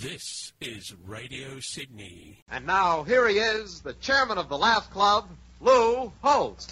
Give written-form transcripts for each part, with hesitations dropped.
This is Radio Sydney. And now, here he is, the chairman of the Laugh Club, Lou Holtz.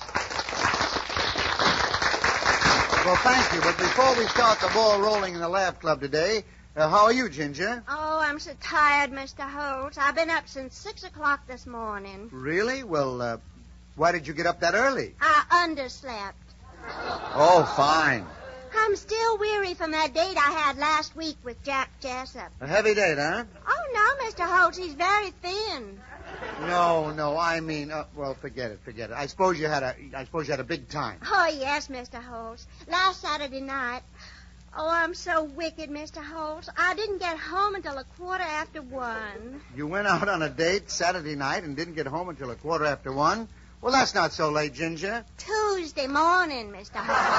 Well, thank you. But before we start the ball rolling in the Laugh Club today, how are you, Ginger? Oh, I'm so tired, Mr. Holtz. I've been up since 6 o'clock this morning. Really? Well, why did you get up that early? I underslept. Oh, fine. I'm still weary from that date I had last week with Jack Jessup. A heavy date, huh? Oh, no, Mr. Holtz, he's very thin. No, I mean, well, forget it. I suppose you had a big time. Oh, yes, Mr. Holtz. Last Saturday night. Oh, I'm so wicked, Mr. Holtz. I didn't get home until 1:15. You went out on a date Saturday night and didn't get home until 1:15? Well, that's not so late, Ginger. Tuesday morning, Mr. Holtz.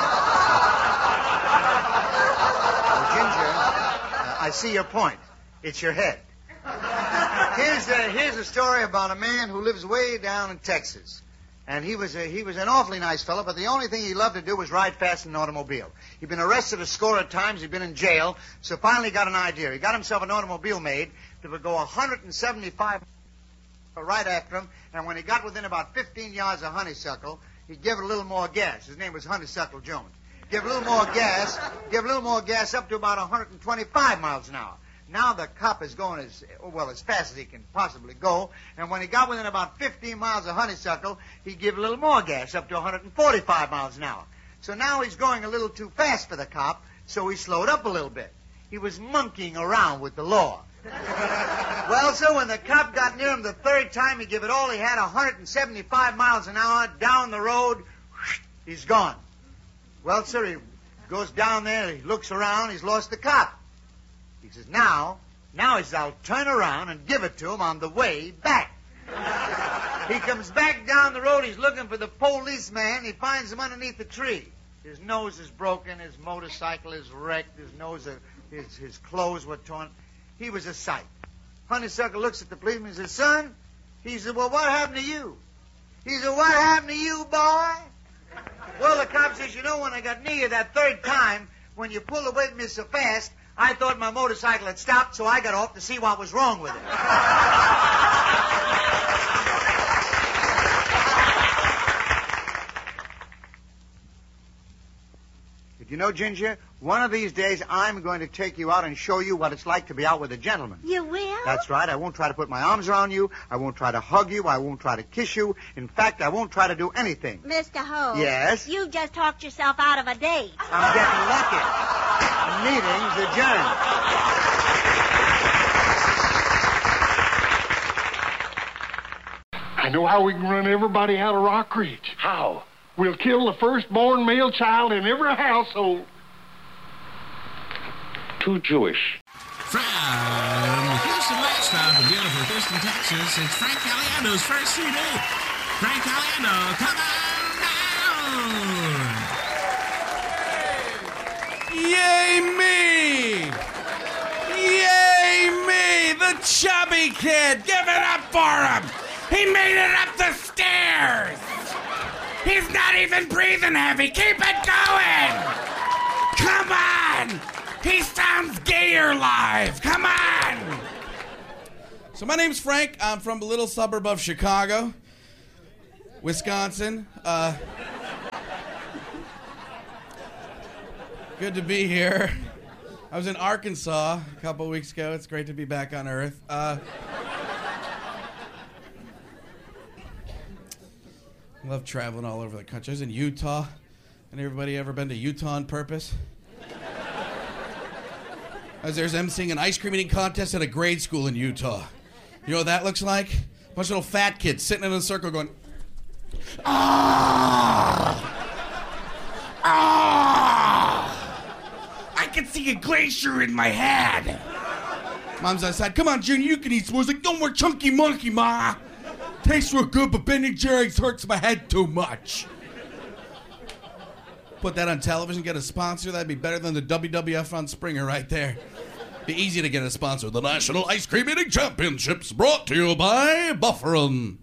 Well, Ginger, I see your point. It's your head. Here's a story about a man who lives way down in Texas. And he was an awfully nice fellow, but the only thing he loved to do was ride fast in an automobile. He'd been arrested a score of times. He'd been in jail. So finally he got an idea. He got himself an automobile made that would go 175 right after him. And when he got within about 15 yards of Honeysuckle, he'd give it a little more gas. His name was Honeysuckle Jones. Give a little more gas up to about 125 miles an hour. Now the cop is going as fast as he can possibly go. And when he got within about 15 miles of Honeysuckle, he'd give a little more gas up to 145 miles an hour. So now he's going a little too fast for the cop, so he slowed up a little bit. He was monkeying around with the law. Well, so when the cop got near him the third time, he gave it all he had, 175 miles an hour, down the road, he's gone. Well, sir, he goes down there, he looks around, he's lost the cop. He says, now he says, I'll turn around and give it to him on the way back. He comes back down the road, he's looking for the policeman, he finds him underneath the tree. His nose is broken, his motorcycle is wrecked, his clothes were torn. He was a sight. Honeysuckle looks at the policeman and says, son, he said, well, what happened to you? He said, what happened to you, boy? Well, the cop says, you know, when I got near you that third time, when you pulled away from me so fast, I thought my motorcycle had stopped, so I got off to see what was wrong with it. Did you know, Ginger, one of these days I'm going to take you out and show you what it's like to be out with a gentleman. You will? That's right. I won't try to put my arms around you. I won't try to hug you. I won't try to kiss you. In fact, I won't try to do anything. Mr. Holtz. Yes? You just talked yourself out of a date. I'm getting lucky. Meeting's adjourned. I know how we can run everybody out of Rock Ridge. How? We'll kill the firstborn male child in every household. Too Jewish. From Houston Lifestyle to beautiful Houston, Texas, it's Frank Caliendo's first CD. Frank Caliendo, come on down! Yay me! Yay me! The chubby kid! Give it up for him! He made it up the stairs! He's not even breathing heavy! Keep it going! Come on! He sounds gayer live! Come on! So my name's Frank. I'm from a little suburb of Chicago, Wisconsin. Good to be here. I was in Arkansas a couple weeks ago. It's great to be back on Earth. I love traveling all over the country. I was in Utah. And everybody ever been to Utah on purpose? I was there emceeing an ice cream eating contest at a grade school in Utah. You know what that looks like? A bunch of little fat kids sitting in a circle going, ah! Ah! I can see a glacier in my head. Mom's outside. Come on, Junior, you can eat s'mores. Like, no more chunky monkey, Ma. Tastes real good, but Ben & Jerry's hurts my head too much. Put that on television, get a sponsor. That'd be better than the WWF on Springer right there. Be easy to get a sponsor. The National Ice Cream Eating Championships, brought to you by Bufferin.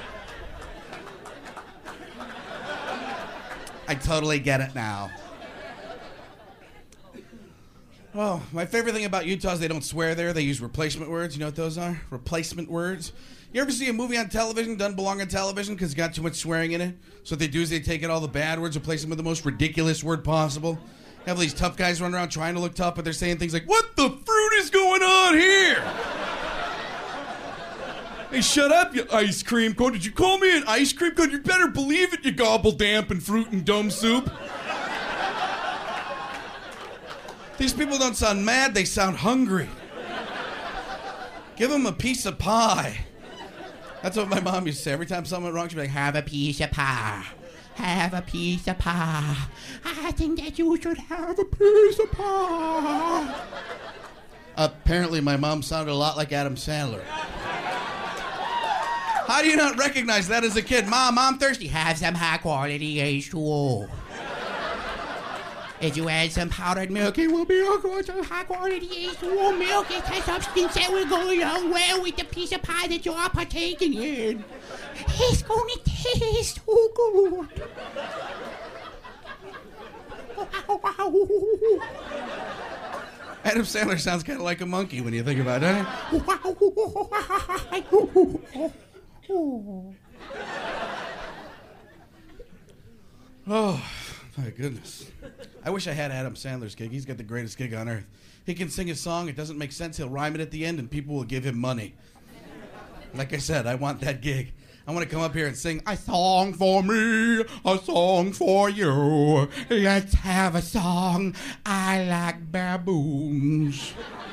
I totally get it now. Oh, my favorite thing about Utah is they don't swear there. They use replacement words. You know what those are? Replacement words. You ever see a movie on television, doesn't belong on television because it's got too much swearing in it? So what they do is they take out all the bad words, replace them with the most ridiculous word possible. Have these tough guys running around trying to look tough, but they're saying things like, "What the fruit is going on here?" "Hey, shut up, you ice cream cone. Did you call me an ice cream cone? You better believe it, you gobble damp and fruit and dumb soup." These people don't sound mad, they sound hungry. Give them a piece of pie. That's what my mom used to say. Every time something went wrong, she'd be like, "Have a piece of pie. Have a piece of pie. I think that you should have a piece of pie." Apparently, my mom sounded a lot like Adam Sandler. How do you not recognize that as a kid? "Mom, I'm thirsty." "Have some high-quality H2O. If you add some powdered milk, it will be a good high-quality H2O milk. It's a substance that will go along well with the piece of pie that you are partaking in. It's going to taste so good." Adam Sandler sounds kind of like a monkey when you think about it. Oh, my goodness. I wish I had Adam Sandler's gig. He's got the greatest gig on earth. He can sing a song, it doesn't make sense, he'll rhyme it at the end, and people will give him money. Like I said, I want that gig. I want to come up here and sing, "A song for me, a song for you. Let's have a song. I like baboons."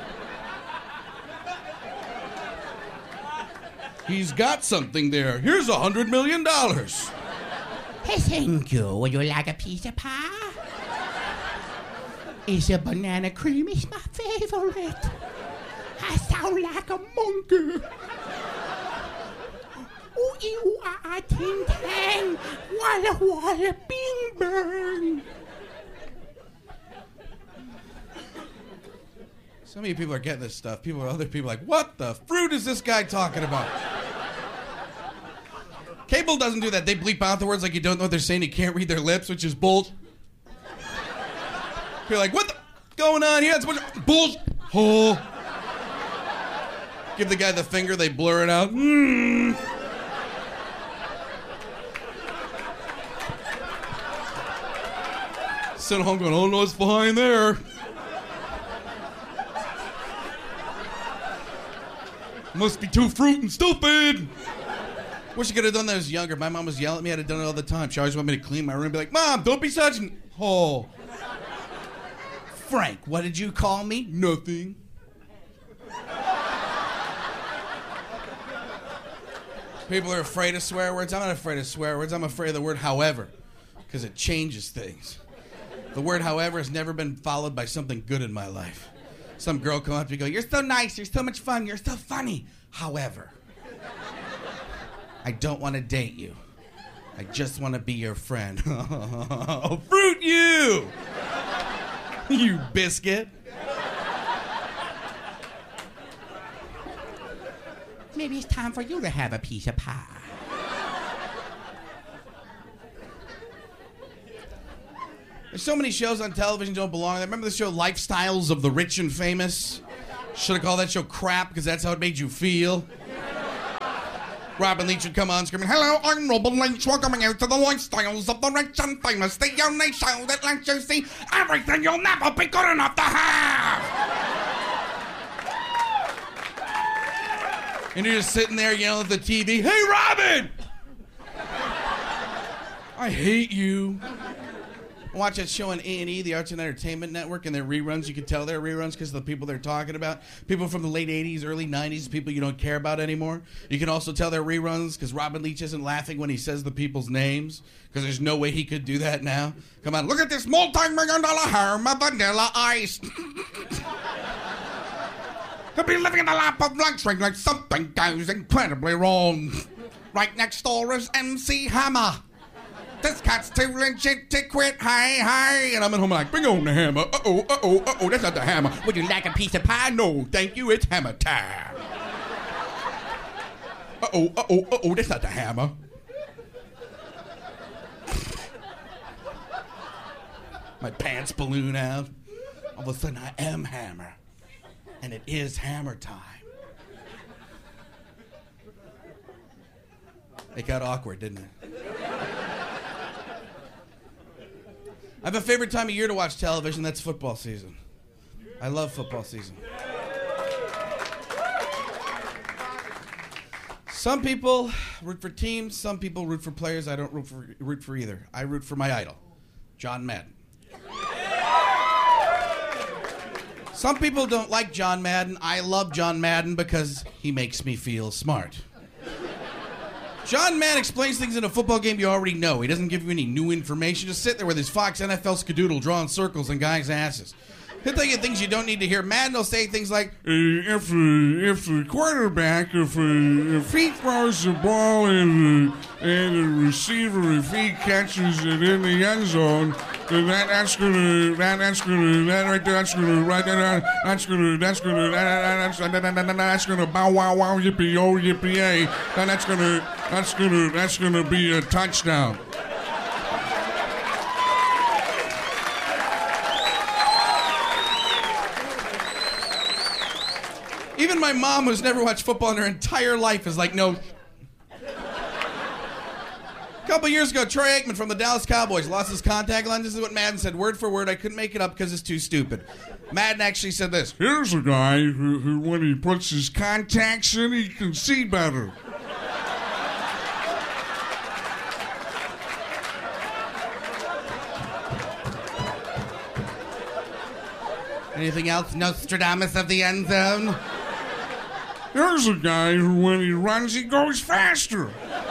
He's got something there. Here's $100 million. "Hey, thank you. Would you like a piece of pie?" "Is a banana cream is my favorite. I sound like a monkey. Ooh, ew, ah, ting, tang. Walla, walla, bing, bang." So many people are getting this stuff. Other people are like, "What the fruit is this guy talking about?" Cable doesn't do that. They bleep out the words like you don't know what they're saying. You can't read their lips, which is bull. You're like, "What the going on here? It's a bunch of bull." Oh. Give the guy the finger, they blur it out. Sit at home going, "Oh no, it's fine there. Must be too fruit and stupid." Wish I could have done that when I was younger. My mom was yelling at me. I'd have done it all the time. She always wanted me to clean my room and be like, "Mom, don't be such an..." "Oh. Frank, what did you call me?" "Nothing." People are afraid of swear words. I'm not afraid of swear words. I'm afraid of the word "however," because it changes things. The word "however" has never been followed by something good in my life. Some girl come up to me and go, "You're so nice, you're so much fun, you're so funny. However, I don't want to date you. I just want to be your friend." Oh, fruit you! You biscuit. Maybe it's time for you to have a piece of pie. There's so many shows on television don't belong there. Remember the show Lifestyles of the Rich and Famous? Should have called that show crap because that's how it made you feel. Robin Leach would come on screaming, "Hello, I'm Robin Leach, welcoming you to the Lifestyles of the Rich and Famous, the only show that lets you see everything you'll never be good enough to have." And you're just sitting there yelling at the TV, "Hey, Robin! I hate you." I watch that show on A&E, the Arts and Entertainment Network, and their reruns. You can tell they're reruns because of the people they're talking about. People from the late 80s, early 90s, people you don't care about anymore. You can also tell they're reruns because Robin Leach isn't laughing when he says the people's names because there's no way he could do that now. Come on, look at this multi-million-dollar harem of Vanilla Ice. He'll be living in the lap of luxury like something goes incredibly wrong. Right next door is MC Hammer. This cat's too legit to quit, hey. And I'm at home like, "Bring on the hammer. Uh-oh, that's not the hammer. Would you like a piece of pie? No, thank you, it's hammer time. Uh-oh, that's not the hammer." My pants balloon out. All of a sudden, I am Hammer. And it is hammer time. It got awkward, didn't it? I have a favorite time of year to watch television. That's football season. I love football season. Some people root for teams. Some people root for players. I don't root for either. I root for my idol, John Madden. Some people don't like John Madden. I love John Madden because he makes me feel smart. John Madden explains things in a football game you already know. He doesn't give you any new information. Just sit there with his Fox NFL skadoodle drawing circles in guys' asses. He'll tell you things you don't need to hear. Madden will say things like, if the quarterback, if he throws the ball and the receiver, if he catches it in the end zone, then that's gonna bow wow wow yippee oh yippee yay. Then that's gonna be a touchdown. Even my mom, who's never watched football in her entire life, is like, no. A couple years ago, Troy Aikman from the Dallas Cowboys lost his contact lens. This is what Madden said, word for word. I couldn't make it up because it's too stupid. Madden actually said this. Here's a guy who when he puts his contacts in, he can see better. Anything else, Nostradamus of the end zone? Here's a guy who, when he runs, he goes faster.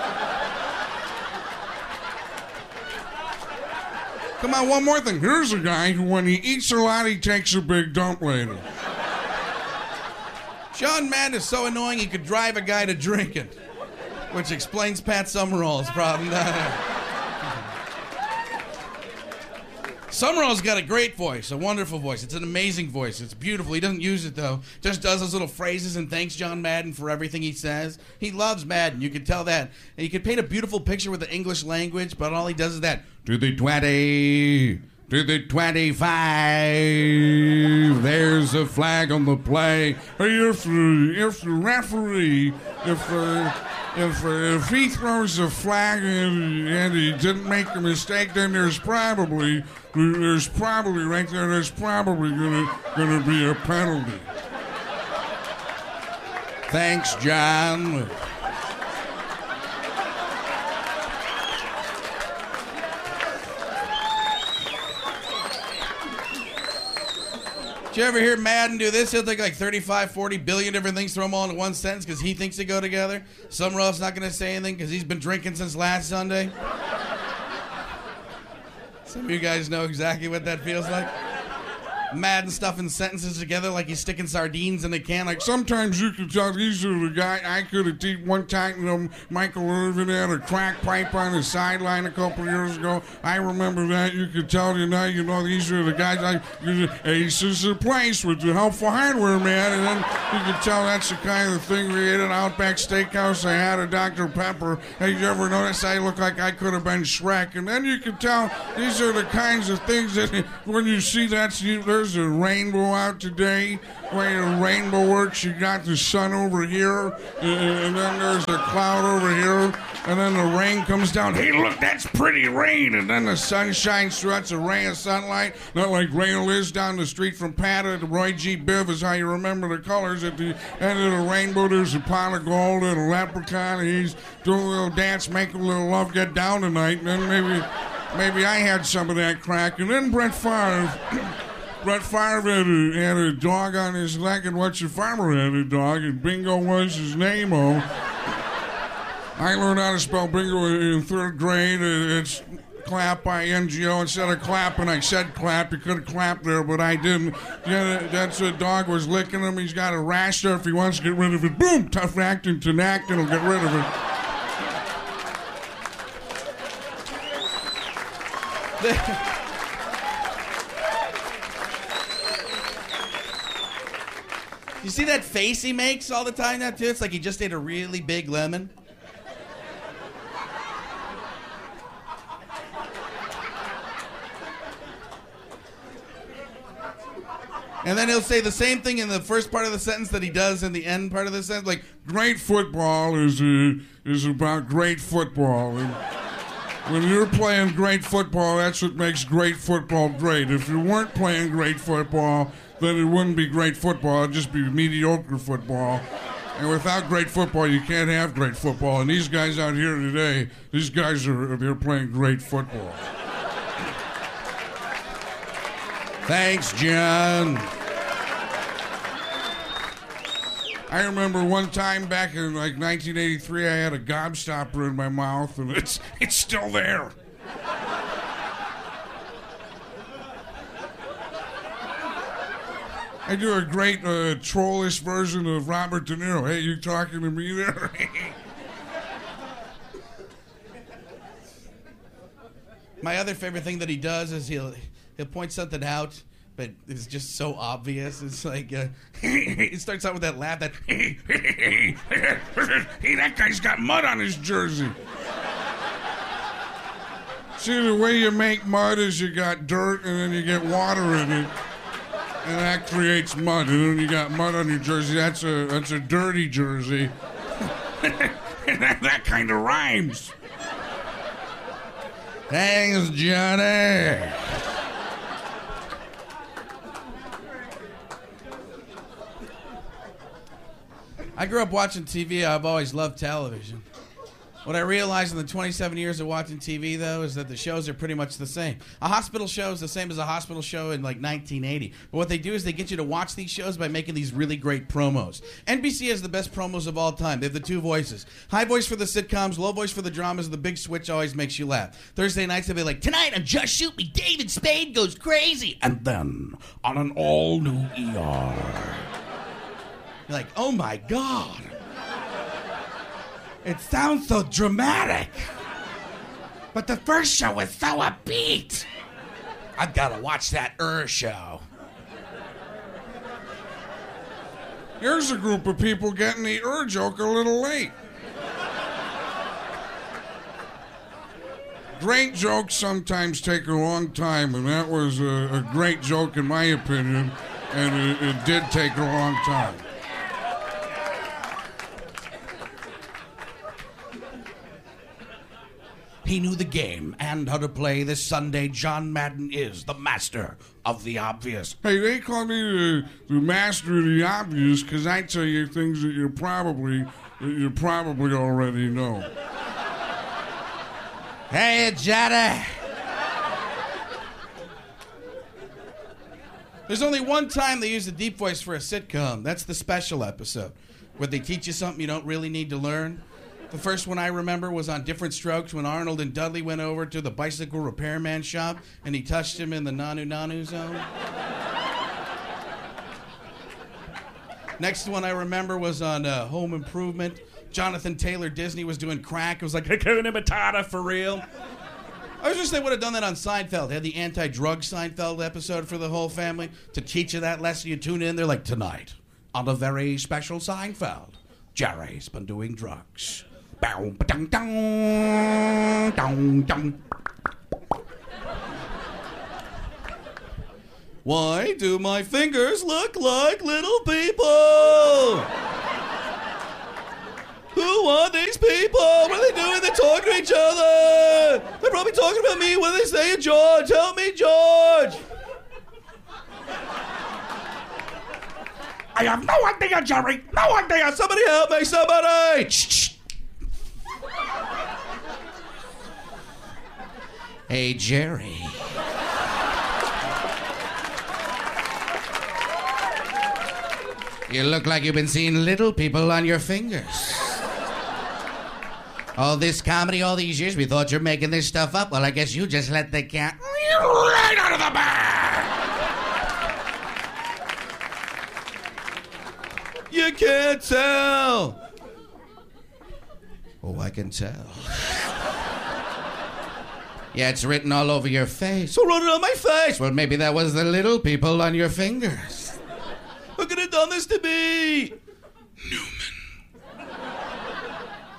Come on, one more thing. Here's a guy who, when he eats a lot, he takes a big dump later. John Madden is so annoying he could drive a guy to drinking, which explains Pat Summerall's problem. Summerall's got a great voice, a wonderful voice. It's an amazing voice. It's beautiful. He doesn't use it, though. Just does those little phrases and thanks John Madden for everything he says. He loves Madden. You can tell that. And he could paint a beautiful picture with the English language, but all he does is that. To the 20, to the 25. There's a flag on the play. If the referee, if he throws a flag and he didn't make a mistake, then there's probably right there. There's probably gonna be a penalty. Thanks, John. Did you ever hear Madden do this? He'll take like 35, 40 billion different things, throw them all into one sentence because he thinks they go together. Summerall's not going to say anything because he's been drinking since last Sunday. Some of you guys know exactly what that feels like. Madden stuffing sentences together like he's sticking sardines in a can. Like, sometimes you can tell these are the guy I could have teed one time. Michael Irvin had a crack pipe on his sideline a couple years ago. I remember that. You could tell these are the guys. Ace is the place with the helpful hardware man. And then you could tell that's the kind of thing we ate at Outback Steakhouse. I had a Dr. Pepper. Hey, you ever notice I look like I could have been Shrek? And then you could tell these are the kinds of things that when you see that, there's a rainbow out today. The way a rainbow works, you got the sun over here, and then there's a cloud over here, and then the rain comes down. Hey, look, that's pretty rain. And then the sun shines through. That's a ray of sunlight. Not like Rail is down the street from Pata to Roy G. Biv is how you remember the colors. At the end of the rainbow, there's a pot of gold and a leprechaun. And he's doing a little dance, making a little love, get down tonight. And then maybe I had some of that crack. And then Brett Favre had a dog on his leg, and What's Your Farmer had a dog, and Bingo was his name-o. I learned how to spell bingo in third grade. It's clap, I-N-G-O. Instead of clapping, I said clap. You could have clapped there, but I didn't. Yeah, that's a dog was licking him. He's got a rash there. If he wants to get rid of it, boom, tough acting, Tinactin will get rid of it. You see that face he makes all the time now, too? It's like he just ate a really big lemon. And then he'll say the same thing in the first part of the sentence that he does in the end part of the sentence. Like, great football is about great football. And when you're playing great football, that's what makes great football great. If you weren't playing great football, then it wouldn't be great football. It'd just be mediocre football. And without great football, you can't have great football. And these guys out here today, they're playing great football. Thanks, John. I remember one time back in like 1983, I had a gobstopper in my mouth, and it's still there. I do a great trollish version of Robert De Niro. Hey, you talking to me there? My other favorite thing that he does is he'll point something out, but it's just so obvious. It's like, he starts out with that laugh that, hey, that guy's got mud on his jersey. See, the way you make mud is you got dirt and then you get water in it. And that creates mud. And then you got mud on your jersey. That's a dirty jersey. that kind of rhymes. Thanks, Johnny. I grew up watching TV. I've always loved television. What I realized in the 27 years of watching TV, though, is that the shows are pretty much the same. A hospital show is the same as a hospital show in, like, 1980. But what they do is they get you to watch these shows by making these really great promos. NBC has the best promos of all time. They have the two voices. High voice for the sitcoms, low voice for the dramas. The big switch always makes you laugh. Thursday nights, they'll be like, tonight on Just Shoot Me, David Spade goes crazy. And then, on an all-new ER. You're like, oh, my God. It sounds so dramatic. But the first show was so upbeat. I've got to watch that show. Here's a group of people getting the joke a little late. Great jokes sometimes take a long time, and that was a great joke in my opinion, and it did take a long time. He knew the game and how to play this Sunday. John Madden is the master of the obvious. Hey, they call me the master of the obvious because I tell you things that you probably already know. Hey, Johnny. There's only one time they use the deep voice for a sitcom. That's the special episode, where they teach you something you don't really need to learn. The first one I remember was on Different Strokes when Arnold and Dudley went over to the bicycle repairman shop and he touched him in the nanu-nanu zone. Next one I remember was on Home Improvement. Jonathan Taylor Disney was doing crack. It was like, Hakuna Matata for real. I was wish they would have done that on Seinfeld. They had the anti-drug Seinfeld episode for the whole family. To teach you that lesson, you tune in, they're like, tonight, on a very special Seinfeld, Jerry's been doing drugs. Why do my fingers look like little people? Who are these people? What are they doing? They're talking to each other. They're probably talking about me. What are they saying, George? Help me, George. I have no idea, Jerry. No idea. Somebody help me, somebody. Shh. Hey, Jerry. You look like you've been seeing little people on your fingers. All this comedy all these years, we thought you're making this stuff up. Well, I guess you just let the cat right out of the bag. You can't tell. Oh, I can tell. Yeah, it's written all over your face. Who wrote it on my face? Well, maybe that was the little people on your fingers. Who could have done this to me? Newman.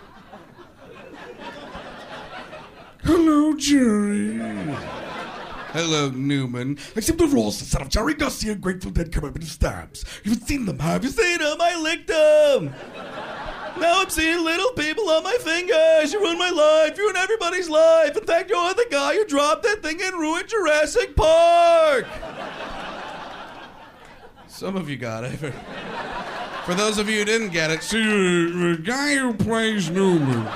Hello, Jerry. Hello, Newman. Accept the roles instead of Jerry Garcia, Grateful Dead commemorative stamps. You've seen them, have you seen them? I licked them. Now I'm seeing little people on my fingers. You ruined my life. You ruined everybody's life. In fact, you're the guy who dropped that thing and ruined Jurassic Park. Some of you got it. For those of you who didn't get it, see, the guy who plays Newman.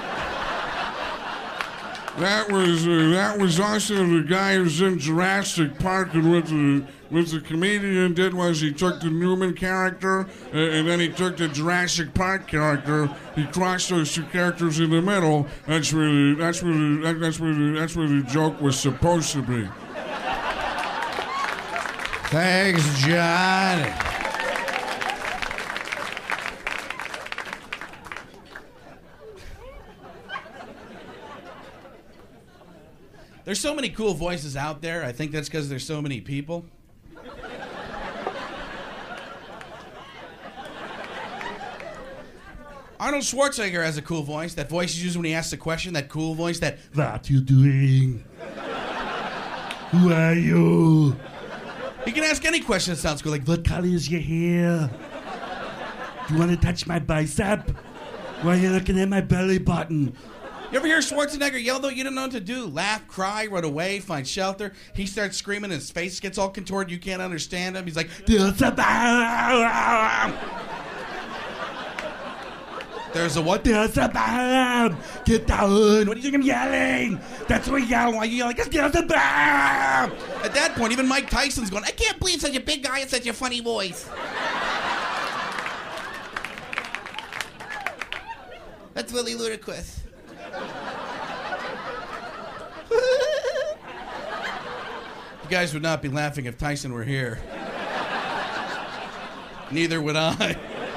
That was also the guy who's in Jurassic Park, and what the comedian did was he took the Newman character and then he took the Jurassic Park character. He crossed those two characters in the middle. That's where the joke was supposed to be. Thanks, John. There's so many cool voices out there. I think that's because there's so many people. Arnold Schwarzenegger has a cool voice. That voice he uses when he asks a question. That cool voice. What you doing? Who are you? He can ask any question that sounds cool. Like, what color is your hair? Do you want to touch my bicep? Why are you looking at my belly button? You ever hear Schwarzenegger yell, though? You don't know what to do. Laugh, cry, run away, find shelter. He starts screaming, and his face gets all contorted. You can't understand him. He's like, there's a what? There's a bomb. Get down. What are you yelling? That's what you're yelling. Why are you yelling? There's a bomb. At that point, even Mike Tyson's going, I can't believe such a big guy and such a funny voice. That's really ludicrous. You guys would not be laughing if Tyson were here. Neither would I.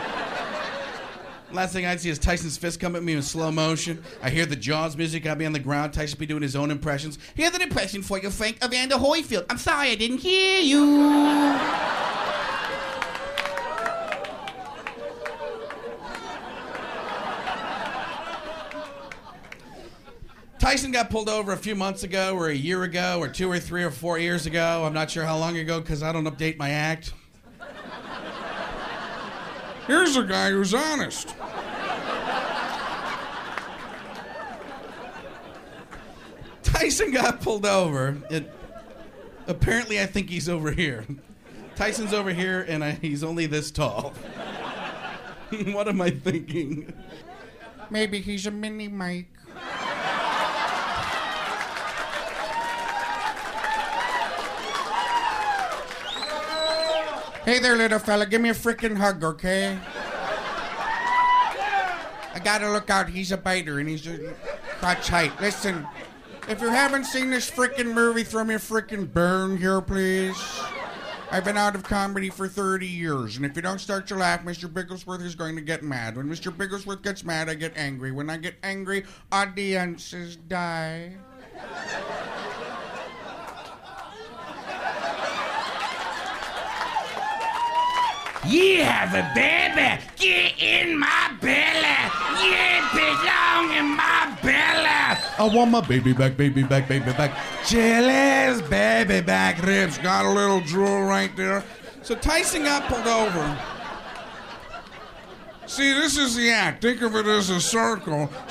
Last thing I'd see is Tyson's fist come at me in slow motion. I hear the Jaws music. I'd be on the ground. Tyson be doing his own impressions. Here's an impression for you, Frank Evander Holyfield. I'm sorry I didn't hear you. Tyson got pulled over a few months ago, or a year ago, or 2 or 3 or 4 years ago. I'm not sure how long ago, because I don't update my act. Here's a guy who's honest. Tyson got pulled over. Apparently, I think he's over here. Tyson's over here, and he's only this tall. What am I thinking? Maybe he's a mini Mike. Hey there, little fella. Give me a frickin' hug, okay? I gotta look out. He's a biter, and he's crotch height. Listen, if you haven't seen this frickin' movie, throw me a frickin' bone here, please. I've been out of comedy for 30 years, and if you don't start to laugh, Mr. Bigglesworth is going to get mad. When Mr. Bigglesworth gets mad, I get angry. When I get angry, audiences die. You have a baby. Get in my belly. You belong in my belly. I want my baby back, baby back, baby back. Chili's baby back ribs. Got a little drool right there. So Tyson got pulled over. See, this is the act. Think of it as a circle.